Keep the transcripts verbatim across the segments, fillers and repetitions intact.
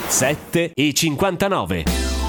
sette e cinquantanove.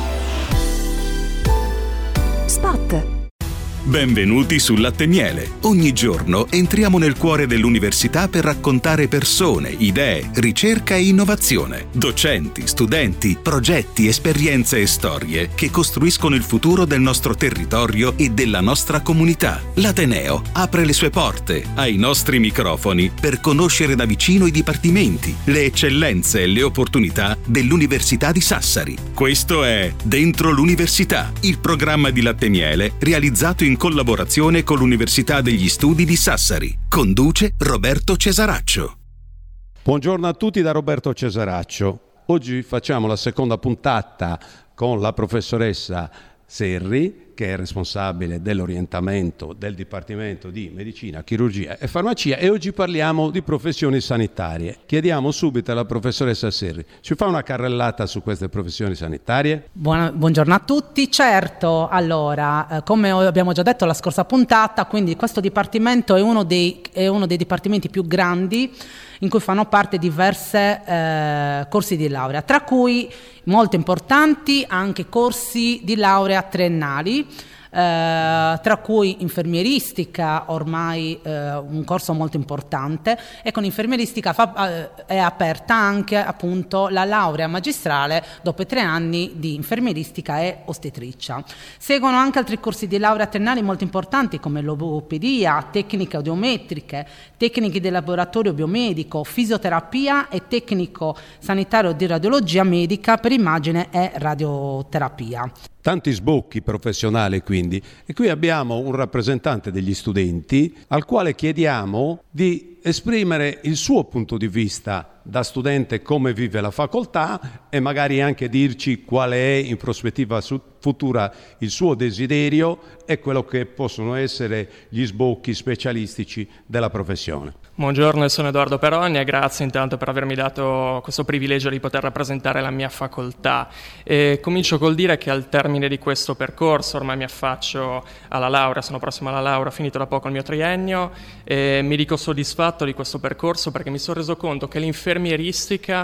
Spot. Benvenuti su Latte e Miele. Ogni giorno entriamo nel cuore dell'università per raccontare persone, idee, ricerca e innovazione. Docenti, studenti, progetti, esperienze e storie che costruiscono il futuro del nostro territorio e della nostra comunità. L'Ateneo apre le sue porte ai nostri microfoni per conoscere da vicino i dipartimenti, le eccellenze e le opportunità dell'Università di Sassari. Questo è Dentro l'Università, il programma di Latte e Miele realizzato in in collaborazione con l'Università degli Studi di Sassari. Conduce Roberto Cesaraccio. Buongiorno a tutti da Roberto Cesaraccio. Oggi facciamo la seconda puntata con la professoressa Serri, che è responsabile dell'orientamento del Dipartimento di Medicina, Chirurgia e Farmacia, e oggi parliamo di professioni sanitarie. Chiediamo subito alla professoressa Serri, ci fa una carrellata su queste professioni sanitarie? Buona, buongiorno a tutti. Certo, allora, eh, come abbiamo già detto la scorsa puntata, quindi questo dipartimento è uno dei, è uno dei dipartimenti più grandi in cui fanno parte diverse eh, corsi di laurea, tra cui molto importanti anche corsi di laurea triennali, eh, tra cui infermieristica, ormai eh, un corso molto importante, e con infermieristica fa, eh, è aperta anche appunto la laurea magistrale dopo tre anni di infermieristica e ostetricia. Seguono anche altri corsi di laurea triennali molto importanti come logopedia, tecniche audiometriche, tecniche di laboratorio biomedico, fisioterapia e tecnico sanitario di radiologia medica per immagine e radioterapia. Tanti sbocchi professionali quindi, e qui abbiamo un rappresentante degli studenti al quale chiediamo di esprimere il suo punto di vista da studente, come vive la facoltà, e magari anche dirci qual è in prospettiva futura il suo desiderio e quello che possono essere gli sbocchi specialistici della professione. Buongiorno, sono Edoardo Peroni e grazie intanto per avermi dato questo privilegio di poter rappresentare la mia facoltà. E comincio col dire che al termine di questo percorso, ormai mi affaccio alla laurea, sono prossimo alla laurea, ho finito da poco il mio triennio, e mi dico soddisfatto di questo percorso perché mi sono reso conto che l'infermieristica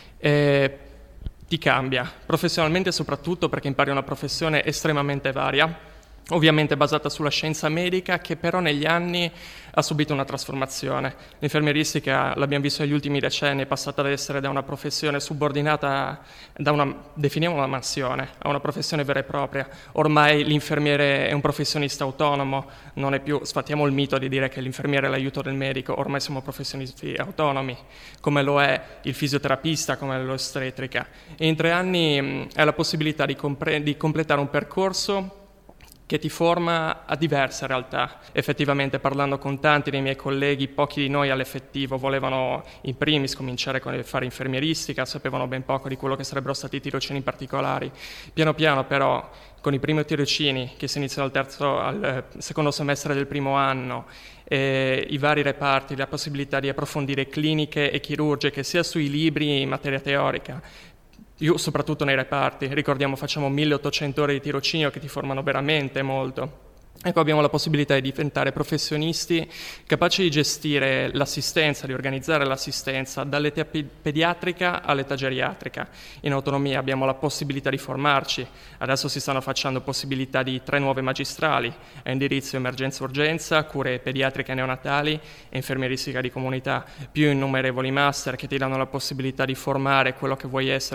eh, ti cambia, professionalmente soprattutto perché impari una professione estremamente varia, ovviamente basata sulla scienza medica, che però negli anni ha subito una trasformazione. L'infermieristica, l'abbiamo visto negli ultimi decenni, è passata ad essere da una professione subordinata, da una, definiamola mansione, a una professione vera e propria. Ormai l'infermiere è un professionista autonomo, non è più, sfattiamo il mito di dire che l'infermiere è l'aiuto del medico, ormai siamo professionisti autonomi, come lo è il fisioterapista, come l'ostetrica. E in tre anni mh, hai la possibilità di, compre- di completare un percorso che ti forma a diverse realtà. Effettivamente, parlando con tanti dei miei colleghi, pochi di noi all'effettivo volevano in primis cominciare a fare infermieristica, sapevano ben poco di quello che sarebbero stati i tirocini particolari. Piano piano però, con i primi tirocini che si iniziano al terzo, al secondo semestre del primo anno, eh, i vari reparti, la possibilità di approfondire cliniche e chirurgiche sia sui libri in materia teorica, io soprattutto nei reparti, ricordiamo facciamo milleottocento ore di tirocinio che ti formano veramente molto. Ecco, abbiamo la possibilità di diventare professionisti capaci di gestire l'assistenza, di organizzare l'assistenza dall'età pediatrica all'età geriatrica. In autonomia abbiamo la possibilità di formarci, adesso si stanno facendo possibilità di tre nuove magistrali, a indirizzo emergenza-urgenza, cure pediatriche e neonatali e infermieristica di comunità, più innumerevoli master che ti danno la possibilità di formare quello che vuoi essere